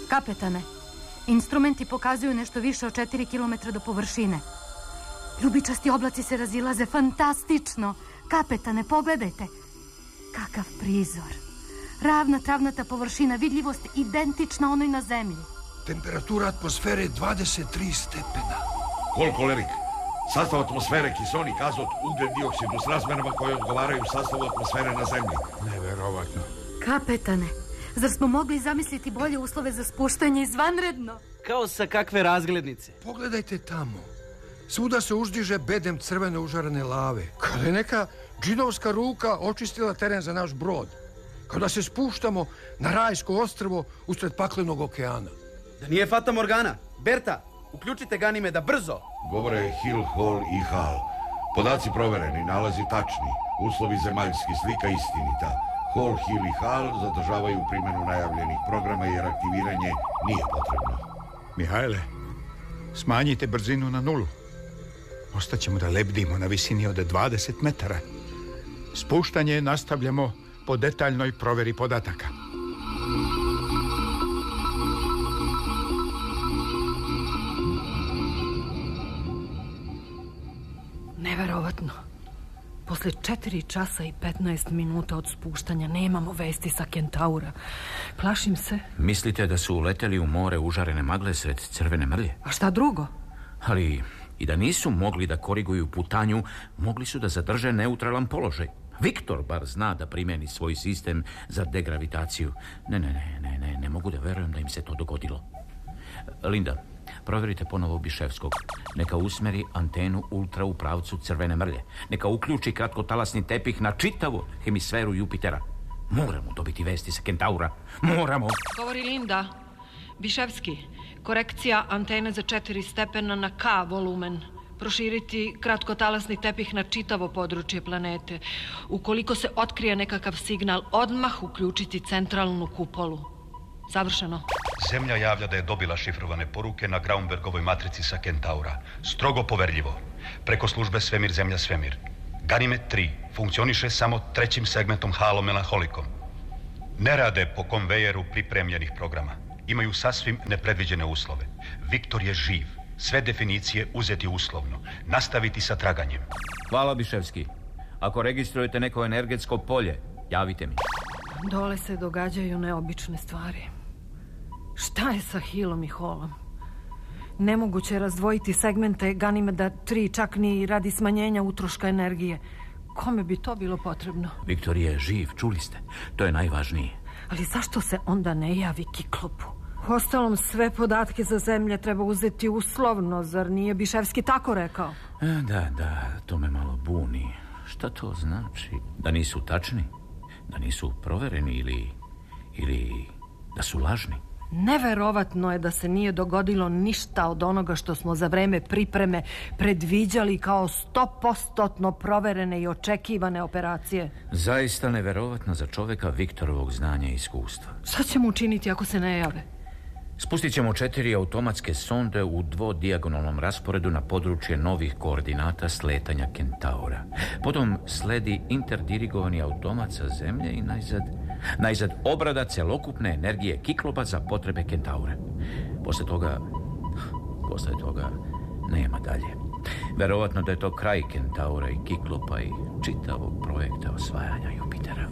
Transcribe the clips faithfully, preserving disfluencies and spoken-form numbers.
Kapetane, instrumenti pokazuju nešto više od četiri kilometra do površine. Ljubičasti oblaci se razilaze, fantastično. Kapetane, pogledajte. Kakav prizor. Ravna travnata površina, vidljivost identična onoj na zemlji. Temperatura atmosfere dvadeset tri stepena. Koliko, Lerik? Sastav atmosfere, kiselnik, azot, ugljen dioksid u srazmerama koje odgovaraju sastavu atmosfere na zemlji. Neverovatno. Kapetane, zar smo mogli zamisliti bolje uslove za spuštanje? Izvanredno. Kao sa kakve razglednice. Pogledajte tamo. Svuda se uzdiže bedem crvene užarene lave. Kada je neka džinovska ruka očistila teren za naš brod. Kada se spuštamo na rajsko ostrvo usred paklenog okeana. Da nije Fata Morgana. Berta, uključite Ganimeda brzo. Govore Hill, Hall i Hall. Podaci provereni, nalazi tačni. Uslovi zemaljski, slika istinita. Hall, Hill i Hall zadržavaju primjenu najavljenih programa jer aktiviranje nije potrebno. Mihajle, smanjite brzinu na nulu. Ostaćemo da lebdimo na visini od dvadeset metara. Spuštanje nastavljamo po detaljnoj proveri podataka. Neverovatno. Posle četiri časa i petnaest minuta od spuštanja nemamo vesti sa Kentaura. Plašim se. Mislite da su uleteli u more užarene magle sred crvene mrlje? A šta drugo? Ali i da nisu mogli da koriguju putanju, mogli su da zadrže neutralan položaj. Viktor bar zna da primeni svoj sistem za degravitaciju. Ne, ne, ne, ne, ne, ne mogu da verujem da im se to dogodilo. Linda, proverite ponovo Biševskog. Neka usmeri antenu ultra u pravcu crvene mrlje. Neka uključi kratkotalasni tepih na čitavu hemisferu Jupitera. Moramo dobiti vesti sa Kentaura. Moramo. Govori Linda. Biševski, korekcija antene za četiri stepena na K volumen. Proširiti kratkotalasni tepih na čitavo područje planete. Ukoliko se otkrije nekakav signal, odmah uključiti centralnu kupolu. Završeno. Zemlja javlja da je dobila šifrovane poruke na Graunbergovoj matrici sa Kentaura. Strogo poverljivo. Preko službe Svemir, Zemlja, Svemir. Ganimed tri funkcioniše samo trećim segmentom halomelanholikom. Ne rade po konvejeru pripremljenih programa. Imaju sasvim nepredviđene uslove. Viktor je živ. Sve definicije uzeti uslovno. Nastaviti sa traganjem. Hvala, Biševski. Ako registrujete neko energetsko polje, javite mi. Dole se događaju neobične stvari. Šta je sa Hillom i Hallom? Nemoguće je razdvojiti segmente Ganimeda tri, čak ni radi smanjenja utroška energije. Kome bi to bilo potrebno? Viktor je živ, čuli ste. To je najvažnije. Ali zašto se onda ne javi Kiklopu? Ostalom, sve podatke za zemlje treba uzeti uslovno, zar nije Biševski tako rekao? Da, da, to me malo buni. Šta to znači? Da nisu tačni? Da nisu provereni ili... ili da su lažni? Neverovatno je da se nije dogodilo ništa od onoga što smo za vreme pripreme predviđali kao stopostotno proverene i očekivane operacije. Zaista neverovatno za čoveka Viktorovog znanja i iskustva. Šta ćemo učiniti ako se ne jave? Spustit ćemo četiri automatske sonde u dvodijagonalnom rasporedu na područje novih koordinata sletanja Kentaura. Potom sledi interdirigovani automat sa zemlje i najzad, najzad obrada celokupne energije Kiklopa za potrebe Kentaura. Posle toga, posle toga nema dalje. Verovatno da je to kraj Kentaura i Kiklopa i čitavog projekta osvajanja Jupitera.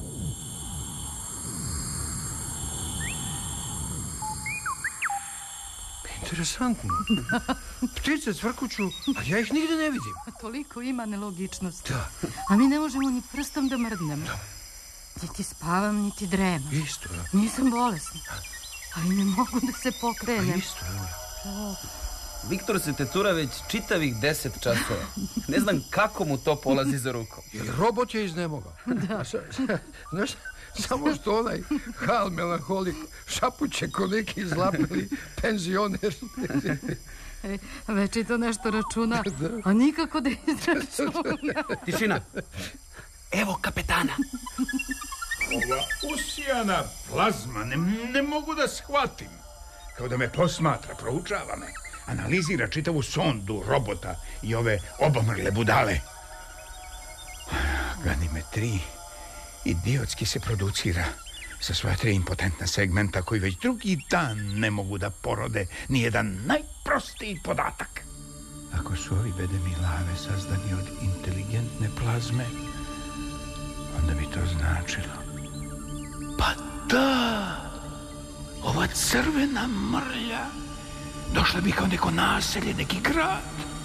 Interesantno. Ptice cvrkuću, a ja ih nigde ne vidim. Toliko ima nelogičnosti. Da. A mi ne možemo ni prstom da mrdnemo. Da. Niti spavam, niti dremam. Isto, da. Nisam bolesna. Ali ne mogu da se pokrenem. A isto, da. Viktor se tetura već čitavih deset časova. Ne znam kako mu to polazi za rukom. Jer robot je iznemogao. Da. Znaš, samo što onaj Hal melanholik šapuće ko neki izlapeli penzioner. E, već i to nešto računa, a nikako da izračuna. Tišina. Evo kapetana. Ova usijana plazma, ne, ne mogu da shvatim. Kao da me posmatra, proučava me. Analizira čitavu sondu robota i ove obamrle budale. Ganime tri idiotski se producira. sa svoja tri impotentna segmenta koji već drugi dan ne mogu da porode ni jedan najprostiji podatak. Ako su ovi bedemi lave sazdani od inteligentne plazme, onda bi to značilo. Pa da, ova crvena mrlja došla bi kao neko naselje, neki grad.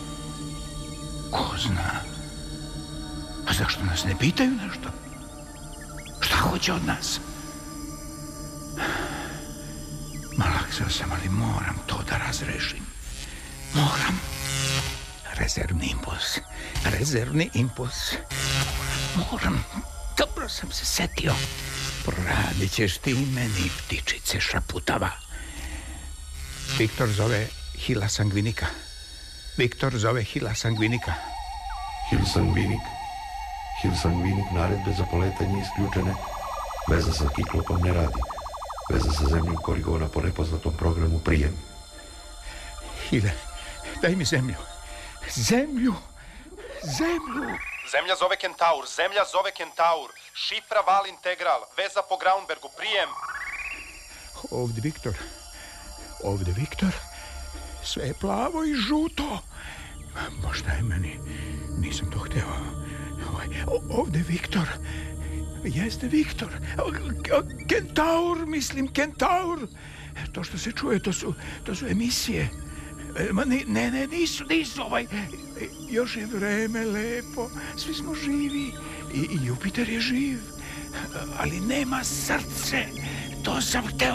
Ko zna? A zašto nas ne pitaju nešto? Šta hoće od nas? Malaksao sam, ali moram to da razrešim. Moram. Rezervni impuls. Rezervni impuls. Moram. Dobro sam se setio. Poradit ćeš ti meni, ptičice šaputava. Viktor zove Hila Sangvinika. Viktor zove Hila Sangvinika. Hil Sangvinik. Hil Sangvinik, naredbe za poletanje isključene. Veza sa kiklopom ne radi. Veza sa zemljom korigovana po nepoznatom programu prijem. Hile, daj mi zemlju. Zemlju. Zemlju. Zemlja zove Kentaur. Zemlja zove Kentaur. Šifra val integral. Veza po Graunbergu. Prijem. Ovdje Viktor. Ovdje Viktor. Sve je plavo i žuto. Možda je meni. Nisam to hteo. Ovdje Viktor. Jeste Viktor. Kentaur, mislim, Kentaur. To što se čuje, to su, to su emisije. Ma ne, ne, ne, nisu, nisu ovaj. Još je vreme lepo. Svi smo živi. I, i Jupiter je živ. Ali nema srce. To sam hteo.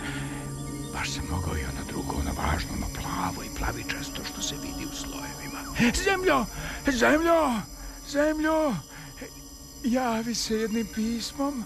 Baš sam mogao i ono drugo, ono važno, ono plavo i plavičasto što se vidi u slojevima. Zemljo! Zemljo! Zemljo! Javi se jednim pismom.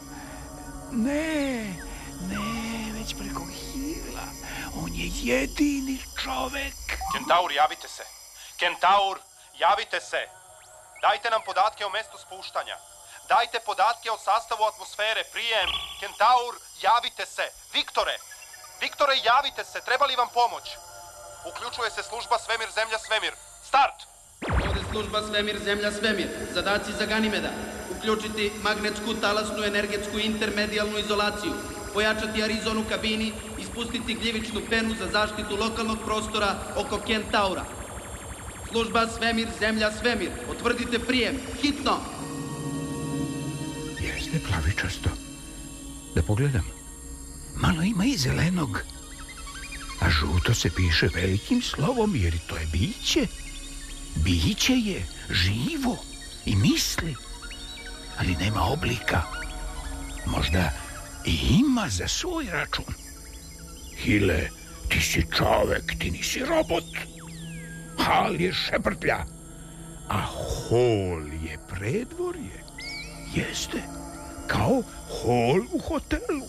Ne, ne, već preko Hila. On je jedini čovek. Kentaur, javite se. Kentaur, javite se. Dajte nam podatke o mestu spuštanja. Dajte podatke o sastavu atmosfere. Prijem. Kentaur, javite se. Viktore, Viktore, javite se. Treba li vam pomoć? Uključuje se služba Svemir, Zemlja, Svemir. Start! Ovdje služba Svemir, Zemlja, Svemir. Zadaci za Ganimeda. Uključiti magnetsku, talasnu, energetsku, intermedijalnu izolaciju. Pojačati Arizonu kabini. Ispustiti gljivičnu penu za zaštitu lokalnog prostora oko Kentaura. Služba Svemir, Zemlja, Svemir. Potvrdite prijem. Hitno! Jeste plavičasto. Da pogledam. Malo ima i zelenog. A žuto se piše velikim slovom, jer to je biće. Biće je živo i misli, ali nema oblika. Možda i ima za svoj račun. Hile, ti si čovek, ti nisi robot. Hal je šeprtlja, a hol je predvorje. Jeste, kao hol u hotelu.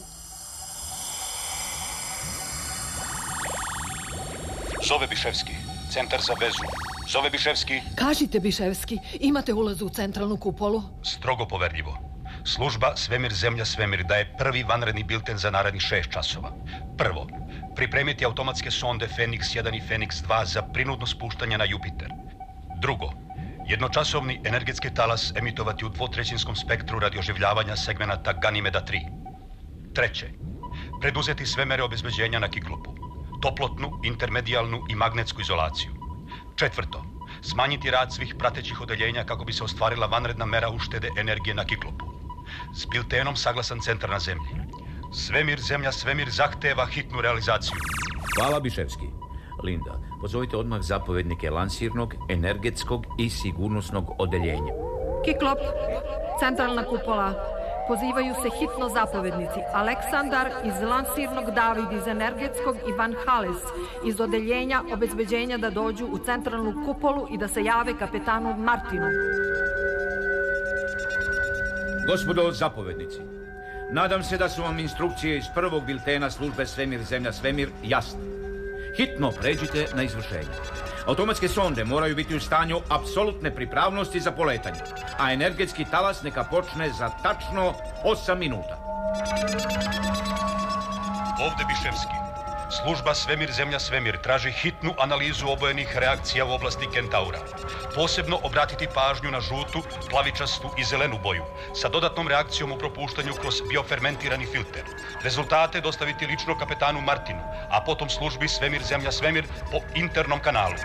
Zove Biševski, centar za vezu. Zove Biševski. Kažite, Biševski, imate ulaz u centralnu kupolu? Strogo poverljivo. Služba Svemir, Zemlja, Svemir daje prvi vanredni bilten za narednih šest časova. Prvo, pripremiti automatske sonde Fenix jedan i Fenix dva za prinudno spuštanje na Jupiter. Drugo, jednočasovni energetski talas emitovati u dvotrećinskom spektru radi oživljavanja segmenata Ganimeda tri. Treće, preduzeti sve mere obezbeđenja na Kiklopu. Toplotnu, intermedijalnu i magnetsku izolaciju. Četvrto, smanjiti rad svih pratećih odeljenja kako bi se ostvarila vanredna mera uštede energije na Kiklopu. S biltenom saglasan centar na zemlji. Svemir, Zemlja, Svemir zahteva hitnu realizaciju. Hvala, Biševski. Linda, pozovite odmah zapovednike lansirnog, energetskog i sigurnosnog odeljenja. Kiklop, centralna kupola. Pozivaju se hitno zapovednici Aleksandar iz lansirnog, David iz energetskog i Van Hales iz odeljenja obezbeđenja da dođu u centralnu kupolu i da se jave kapetanu Martinu. Gospodo zapovednici, nadam se da su vam instrukcije iz prvog biltena službe Svemir, Zemlja, Svemir jasne. Hitno pređite na izvršenje. Automatske sonde moraju biti u stanju apsolutne pripravnosti za poletanje, a energetski talas neka počne za tačno osam minuta. Ovde Biševski. Služba Svemir Zemlja Svemir traži hitnu analizu obojenih reakcija u oblasti Kentaura. Posebno obratiti pažnju na žutu, plavičastu i zelenu boju, sa dodatnom reakcijom u propuštanju kroz biofermentirani filter. Rezultate dostaviti lično kapetanu Martinu, a potom službi Svemir Zemlja Svemir po internom kanalu.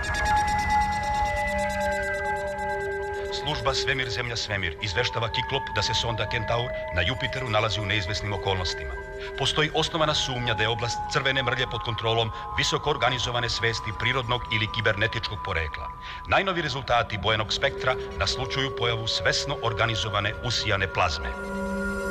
Služba Svemir Zemlja Svemir izveštava Kiklop da se sonda Kentaur na Jupiteru nalazi u neizvesnim okolnostima. Postoji osnovana sumnja da je oblast crvene mrlje pod kontrolom visoko organizovane svesti prirodnog ili kibernetičkog porekla. Najnovi rezultati bojenog spektra naslučuju pojavu svesno organizovane usijane plazme.